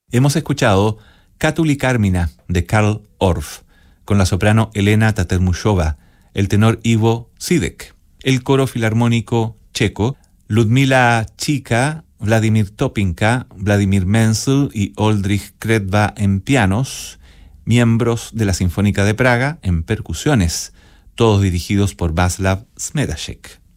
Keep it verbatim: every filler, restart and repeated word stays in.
Hemos escuchado Cátuli Carmina de Karl Orff, con la soprano Elena Tatermushova, el tenor Ivo Sidek, el coro filarmónico checo, Ludmila Chika, Vladimir Topinka, Vladimir Menzel y Oldrich Kretva en pianos, miembros de la Sinfónica de Praga en percusiones, todos dirigidos por Václav Smedacek.